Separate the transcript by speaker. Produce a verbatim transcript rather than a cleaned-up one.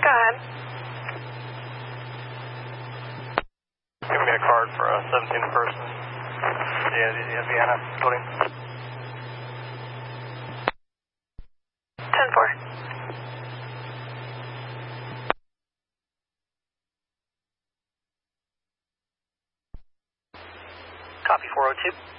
Speaker 1: Go ahead.
Speaker 2: Give me a card for a seventeen person. Yeah, Vienna building.
Speaker 1: ten four.
Speaker 3: Copy four oh two.